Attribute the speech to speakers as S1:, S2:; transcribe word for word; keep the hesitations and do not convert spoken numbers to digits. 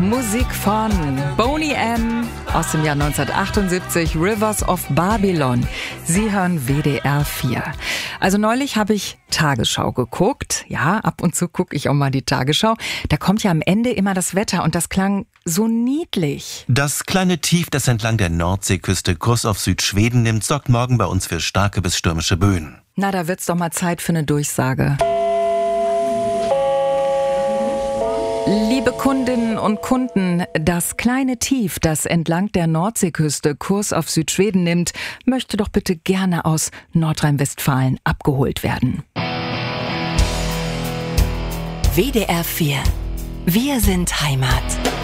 S1: Musik von Boney M. aus dem Jahr neunzehnhundertachtundsiebzig, Rivers of Babylon. Sie hören W D R vier. Also neulich habe ich Tagesschau geguckt. Ja, ab und zu gucke ich auch mal die Tagesschau. Da kommt ja am Ende immer das Wetter und das klang so niedlich.
S2: Das kleine Tief, das entlang der Nordseeküste Kurs auf Südschweden nimmt, sorgt morgen bei uns für starke bis stürmische Böen.
S1: Na, da wird's doch mal Zeit für eine Durchsage. Liebe Kundinnen und Kunden, das kleine Tief, das entlang der Nordseeküste Kurs auf Südschweden nimmt, möchte doch bitte gerne aus Nordrhein-Westfalen abgeholt werden.
S3: W D R vier. Wir sind Heimat.